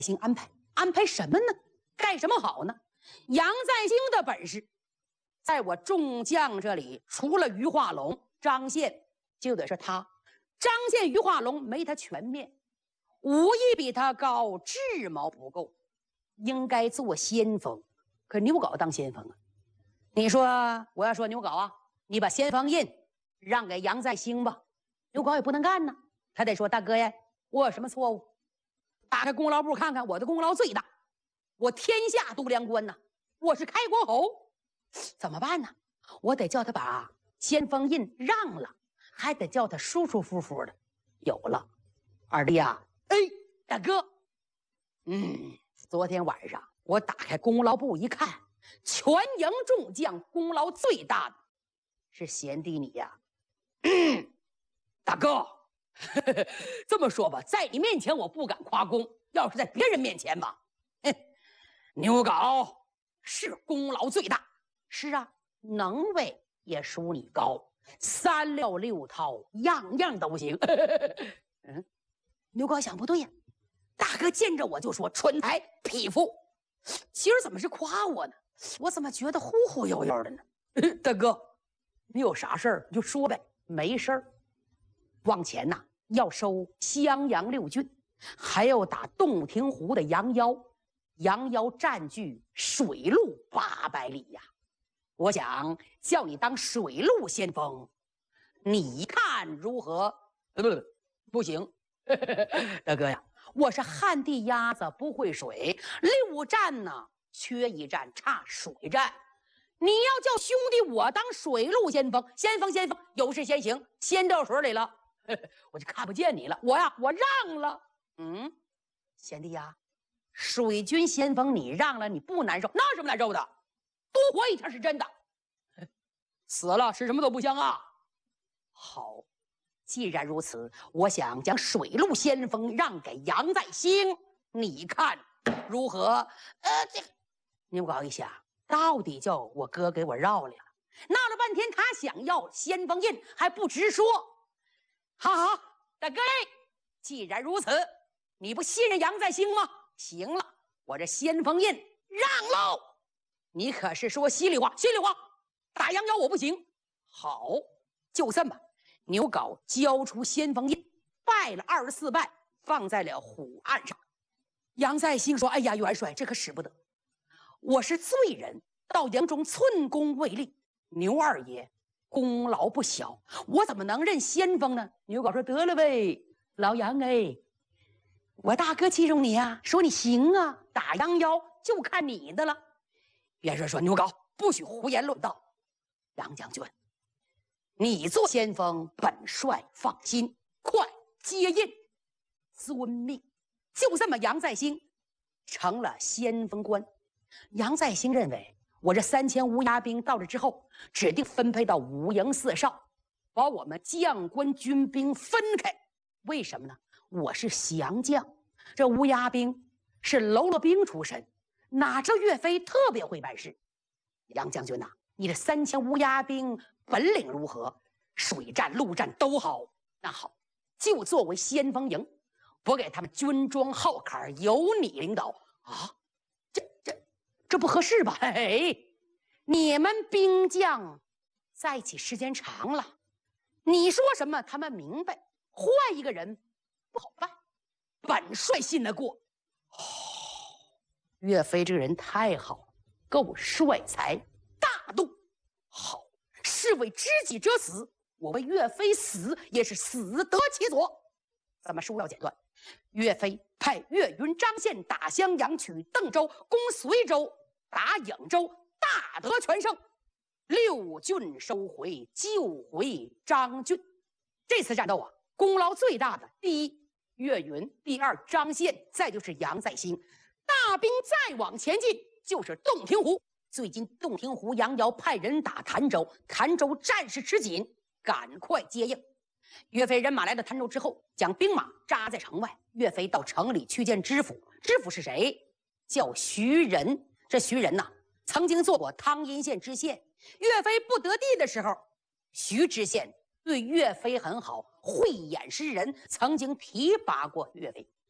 兴安排什么呢？干什么好呢？杨再兴的本事，在我众将这里，除了于化龙、张宪，就得是他。张宪、于化龙没他全面，武艺比他高，智谋不够，应该做先锋。可牛皋当先锋啊！你说我要说牛皋啊，你把先锋印让给杨再兴吧，牛皋也不能干呢。他得说大哥呀，我有什么错误？打开功劳簿看看，我的功劳最大，我天下度量官呐，我是开国侯，怎么办呢？我得叫他把先锋印让了，还得叫他舒舒服服的有了。二弟呀，哎，大哥，昨天晚上我打开功劳簿一看，全营众将功劳最大的是贤弟你呀。大哥，这么说吧，在你面前我不敢夸功，要是在别人面前吧，牛皋是功劳最大。是啊，能为也属你高，3料6套，样样都行。牛皋想不对呀，大哥见着我就说蠢材匹夫，今儿怎么是夸我呢？我怎么觉得忽忽悠悠的呢？大哥，你有啥事儿你就说呗。没事儿，往前呐要收襄阳6郡，还要打洞庭湖的杨腰，杨腰占据水路800里呀。我想叫你当水路先锋，你看如何？不行。大哥呀，我是旱地鸭子不会水，6战呢缺一战，差水战。你要叫兄弟我当水路先锋，先锋有事先行，先掉水里了，我就看不见你了。我让了。贤弟呀，水军先锋你让了，你不难受？那有什么难受的？多活一天是真的，死了是什么都不香啊。好，既然如此，我想将水路先锋让给杨再兴，你看如何？牛皋一想，到底叫我哥给我绕了，闹了半天他想要先锋印还不直说。好，大哥，既然如此，你不信任杨再兴吗？行了，我这先锋印让喽。你可是说稀里话，打杨腰我不行。好，就这么，牛皋交出先锋印，拜了24拜，放在了虎案上。杨再兴说：“哎呀，元帅，这可使不得，我是罪人，到营中寸功未立。牛二爷功劳不小，我怎么能认先锋呢？”牛皋说：“得了呗，老杨哎，我大哥器重你呀，说你行啊，打杨腰就看你的了。”元帅说：“牛皋不许胡言乱道。杨将军，你做先锋，本帅放心，快接印，遵命。”就这么，杨再兴成了先锋官。杨再兴认为，我这3000乌鸦兵到了之后，指定分配到5营4哨，把我们将官军兵分开。为什么呢？我是降将，这乌鸦兵是喽啰兵出身，哪知岳飞特别会办事。杨将军呐，你这3000乌鸦兵本领如何？水战、陆战都好。那好，就作为先锋营，我给他们军装号坎，由你领导啊。这不合适吧？嘿，你们兵将在一起时间长了，你说什么他们明白，换一个人不好办。本帅信得过。岳飞这个人太好了，够帅才大度。好，是为知己者死，我为岳飞死也是死得其所。咱们书要简短，岳飞派岳云、张宪打襄阳，取邓州，攻随州，打颍州，大得全胜，6郡收回，救回张俊。这次战斗啊，功劳最大的第一岳云，第二张宪，再就是杨再兴。大兵再往前进就是洞庭湖。最近洞庭湖杨瑶派人打潭州，潭州战事吃紧，赶快接应。岳飞人马来到潭州之后，将兵马扎在城外。岳飞到城里去见知府，知府是谁？叫徐仁。这徐仁呐，曾经做过汤阴县知县。岳飞不得地的时候，徐知县对岳飞很好，慧眼识人，曾经提拔过岳飞。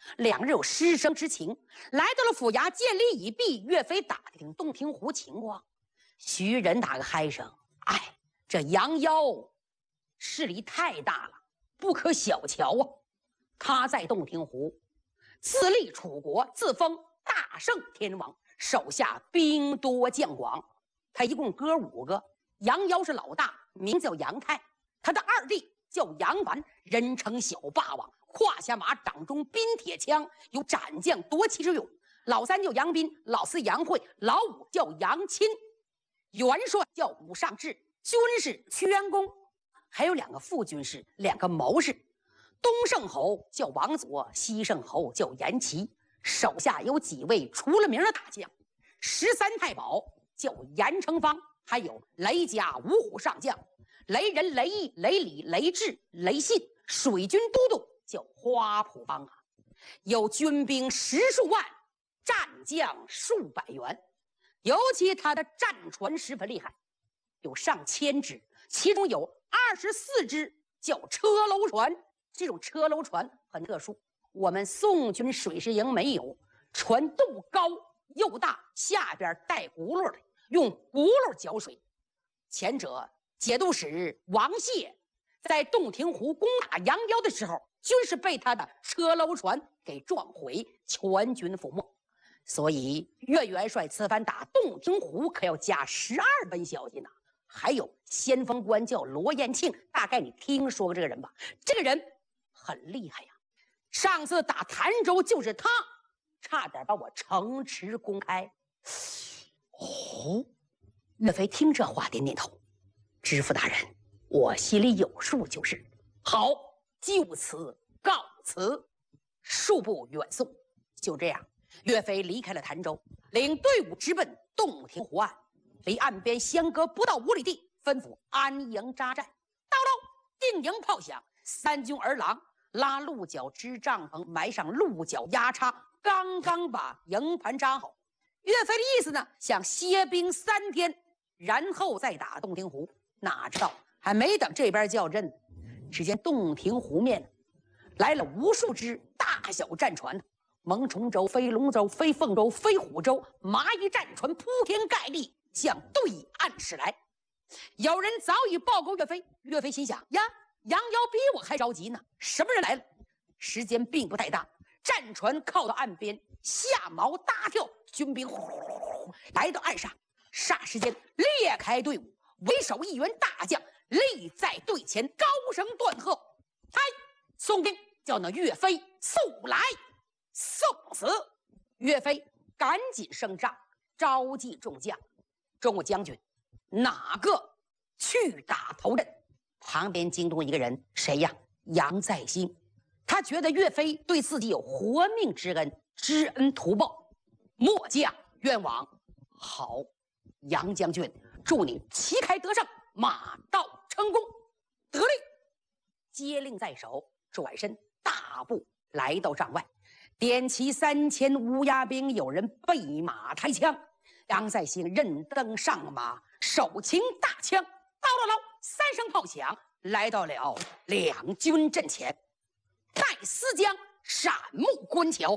两人有师生之情，来到了府衙，见礼已毕。岳飞打听洞庭湖情况，徐仁打个嗨声：“哎，这杨妖势力太大了，不可小瞧啊！他在洞庭湖自立楚国，自封大圣天王，手下兵多将广。他一共哥5个，杨妖是老大，名叫杨泰，他的二弟叫杨凡，人称小霸王，胯下马，掌中宾铁枪，有斩将夺旗之勇。老三叫杨斌，老四杨慧，老五叫杨钦。元帅叫武尚志，军士屈元公，还有2个副军士，2个谋士。东胜侯叫王佐，西胜侯叫严琦，手下有几位出了名的大将：13太保叫严成方，还有雷家5虎上将：雷仁、雷毅、雷礼、雷智、雷信。水军都督叫花圃方啊，有军兵10数万，战将数百员。尤其他的战船十分厉害，有上千只，其中有24只叫车楼船。这种车楼船很特殊，我们宋军水师营没有。船肚高又大，下边带轱辘的，用轱辘搅水。前者节度使王谢在洞庭湖攻打杨妖的时候，就是被他的车楼船给撞毁，全军覆没。所以岳元帅此番打洞庭湖可要加12分小心呐。还有先锋官叫罗延庆，大概你听说过这个人吧？这个人很厉害呀，上次打潭州就是他，差点把我城池攻开。哦，岳飞听这话点点头，知府大人，我心里有数就是。好，就此告辞。数步远送，就这样，岳飞离开了潭州，领队伍直奔洞庭湖岸，离岸边相隔不到5里地，吩咐安营扎寨。到喽，定营炮响，3军儿郎拉鹿角支帐篷，埋上鹿角压叉，刚刚把营盘扎好。岳飞的意思呢，想歇兵3天，然后再打洞庭湖。哪知道还没等这边叫阵，只见洞庭湖面来了无数只大小战船，蒙虫舟、飞龙舟、飞凤舟、飞虎舟，蚂蚁战船铺天盖地向对岸驶来。有人早已报告岳飞，岳飞心想呀，杨瑶比我还着急呢，什么人来了？时间并不太大，战船靠到岸边，下锚搭跳，军兵呼来到岸上，霎时间裂开队伍，为首一员大将立在队前，高声断喝：“嗨，宋兵，叫那岳飞速来，送死！”岳飞赶紧升帐，召集众将。众位将军，哪个去打头阵？旁边惊动一个人，谁呀？杨再兴。他觉得岳飞对自己有活命之恩，知恩图报，末将冤枉。好，杨将军，祝你旗开得胜，马到成功。得令，接令在手，转身大步来到帐外，点齐3000乌鸦兵，有人备马抬枪。杨再兴任登上马，手擎大枪，叨叨叨3声炮响，来到了两军阵前。戴思江闪目观瞧，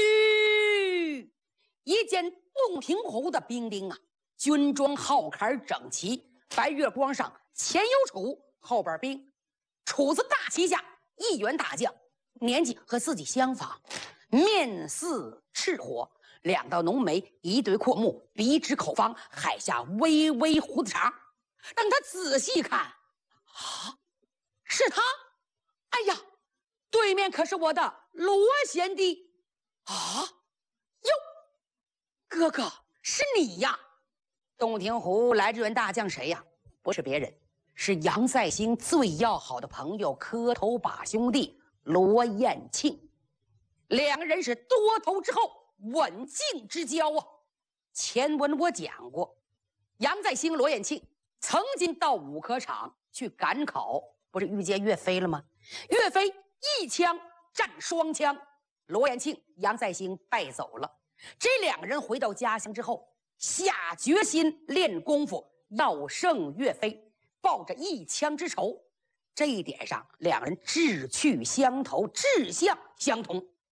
一见洞庭湖的兵丁啊，军装号坎整齐，白月光上前有楚，后边兵。楚字大旗下一员大将，年纪和自己相仿，面似赤火，2道浓眉，一对阔目，鼻直口方，海下微微胡子长。等他仔细看，啊，是他！哎呀，对面可是我的罗贤弟啊！哟，哥哥，是你呀！洞庭湖来这员大将谁呀？不是别人，是杨再兴最要好的朋友，磕头把兄弟罗彦庆。2个人是多头之后，刎颈之交啊！前文我讲过，杨再兴、罗彦庆曾经到武科场去赶考，不是遇见岳飞了吗？岳飞一枪战双枪，罗彦庆、杨再兴败走了。这2个人回到家乡之后，下决心练功夫，要胜岳飞，抱着一枪之仇。这一点上，2个人志趣相投，志向相同。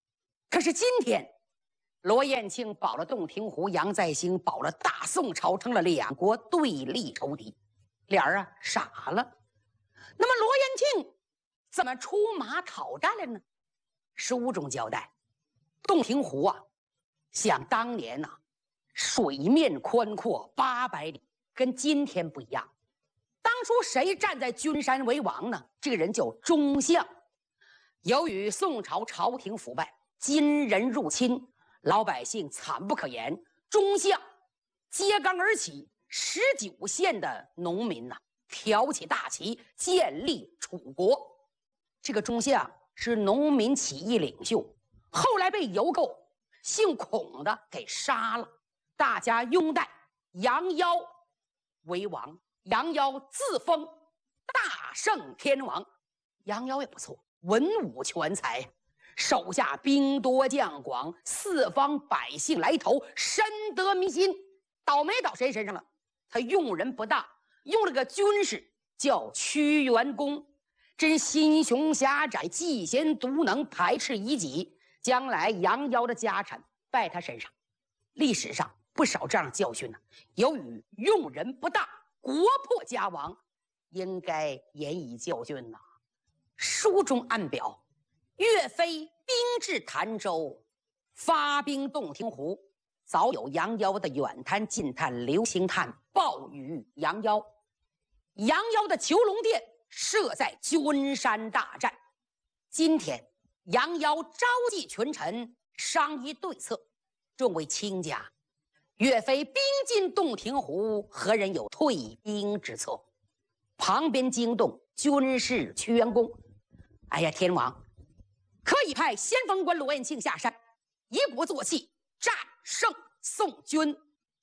可是今天，罗彦庆保了洞庭湖，杨再兴保了大宋朝，成了两国对立仇敌，俩人傻了。那么罗彦庆怎么出马讨战了呢？书中交代，洞庭湖啊，像当年呐，水面宽阔800里，跟今天不一样。当初谁站在君山为王呢？这个人叫钟象。由于宋朝朝廷腐败，金人入侵，老百姓惨不可言。钟象揭竿而起，19县的农民呐，挑起大旗，建立楚国。这个钟象是农民起义领袖，后来被游寇姓孔的给杀了。大家拥戴杨夭为王，杨夭自封大圣天王。杨夭也不错，文武全才，手下兵多将广，四方百姓来投，深得民心。倒霉倒谁身上了？他用人不当，用了个军士叫屈原公，真心胸狭窄，嫉贤妒能，排斥异己。将来杨夭的家产败他身上，历史上不少这样的教训呢。由于用人不当，国破家亡，应该严以教训呐。书中暗表，岳飞兵至潭州，发兵洞庭湖，早有杨夭的远探近探流星探报与杨夭。杨夭的囚龙殿设在君山大寨。今天杨夭召集群臣商议对策，众位卿家，岳飞兵进洞庭湖，何人有退兵之策？旁边惊动军士屈原公，哎呀，天王，可以派先锋官罗彦庆下山，一鼓作气战胜宋军。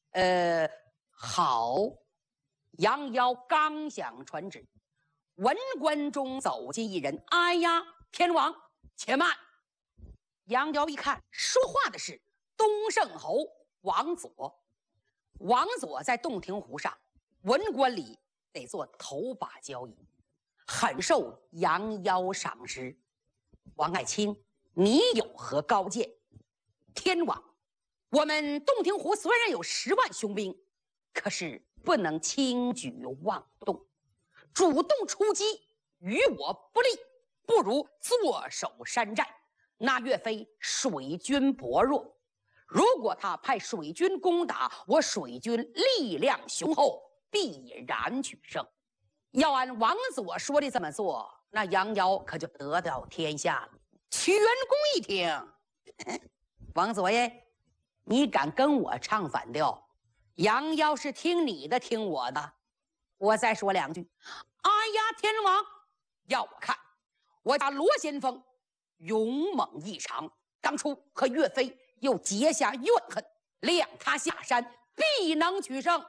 好。杨夭刚想传旨，文官中走进一人，哎呀，天王且慢。杨夭一看，说话的是东胜侯王佐。王佐在洞庭湖上，文官里得做头把交椅，很受杨夭赏识。王爱卿，你有何高见？天王，我们洞庭湖虽然有10万雄兵，可是不能轻举妄动，主动出击与我不利，不如坐守山寨。那岳飞水军薄弱，如果他派水军攻打，我水军力量雄厚，必然取胜。要按王佐说的这么做，那杨夭可就得到天下了。屈原公一听，王佐耶，你敢跟我唱反调？杨夭是听你的，听我的。我再说2句。哎呀，天王，要我看，我家罗先锋勇猛异常，当初和岳飞又结下怨恨，谅他下山，必能取胜。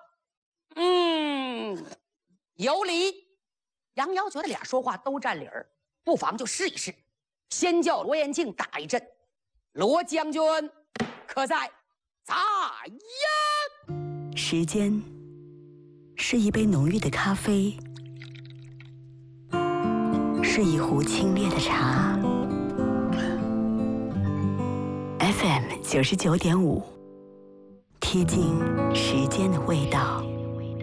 有理。杨夭觉得俩说话都占理儿，不妨就试一试。先叫罗彦庆打一阵。罗将军可在？在呀。 时间是一杯浓郁的咖啡，是一壶清冽的茶。FM 99.5，贴近时间的味道。